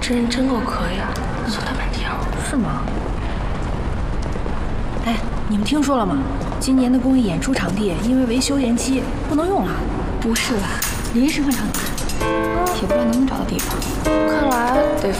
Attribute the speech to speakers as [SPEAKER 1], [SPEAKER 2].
[SPEAKER 1] 这人真够可以啊，搜了半天了。
[SPEAKER 2] 是吗？哎，你们听说了吗？今年的公益演出场地因为维修延期，不能用了。
[SPEAKER 3] 不是吧？临时换场地，也不知道能不能找到地方。
[SPEAKER 1] 看来得